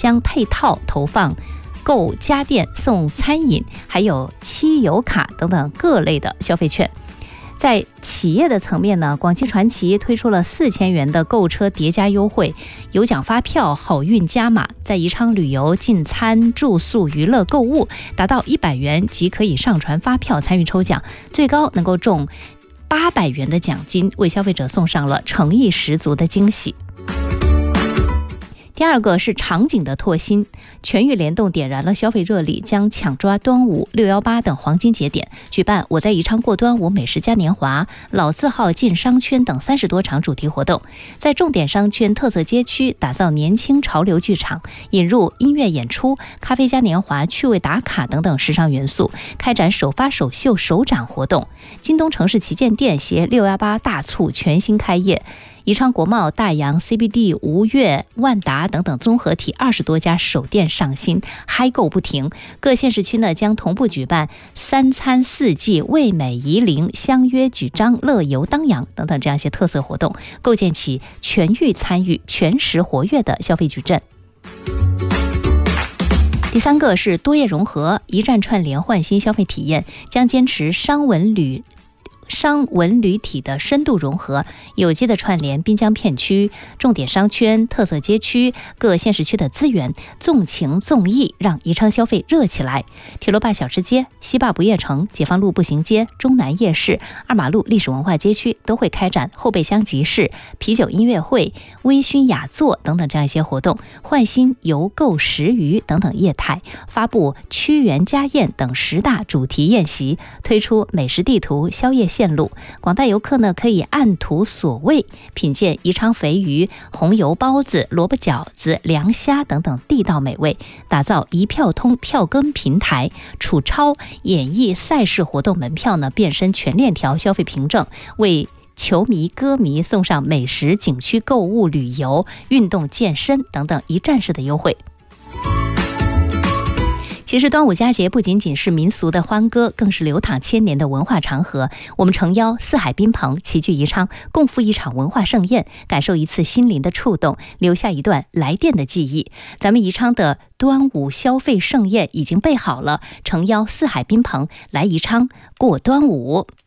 将配套投放购家电、送餐饮，还有期油卡等等各类的消费券。在企业的层面呢，广汽传祺推出了4000元的购车叠加优惠，有奖发票，好运加码。在宜昌旅游、进餐、住宿、娱乐、购物达到100元即可以上传发票参与抽奖，最高能够中800元的奖金，为消费者送上了诚意十足的惊喜。第二个是场景的拓新，全域联动点燃了消费热力，将抢抓端午、618等黄金节点，举办我在宜昌过端午美食嘉年华、老字号进商圈等30多场主题活动。在重点商圈特色街区打造年轻潮流剧场，引入音乐演出、咖啡嘉年华、趣味打卡等等时尚元素，开展首发首秀首展活动。京东城市旗舰店携618大促全新开业。宜昌国贸、大洋、CBD、吴越、万达等等综合体20多家首店上新，嗨购不停。各县市区呢将同步举办3餐4季、味美夷陵、相约举章、乐游当阳等等这样一些特色活动，构建起全域参与、全时活跃的消费矩阵。第三个是多业融合，一站串联焕新消费体验，将坚持商文旅体的深度融合，有机的串联滨江片区、重点商圈、特色街区、各县市区的资源，纵情纵义，让宜昌消费热起来。铁路坝小吃街、西坝不夜城、解放路步行街、中南夜市、二马路历史文化街区都会开展后备箱集市、啤酒音乐会、微醺雅座等等这样一些活动，焕新游购食娱等等业态，发布屈原家宴等10大主题宴席，推出美食地图、宵夜线路，广大游客呢可以按图索骥，品鉴宜昌肥鱼、红油包子、萝卜饺子、凉虾等等地道美味，打造一票通票根平台，楚超演艺赛事活动门票呢变身全链条消费凭证，为球迷歌迷送上美食、景区购物、旅游、运动健身等等一站式的优惠。其实端午佳节不仅仅是民俗的欢歌，更是流淌千年的文化长河。我们诚邀四海宾朋齐聚宜昌，共赴一场文化盛宴，感受一次心灵的触动，留下一段来电的记忆。咱们宜昌的端午消费盛宴已经备好了，诚邀四海宾朋来宜昌过端午。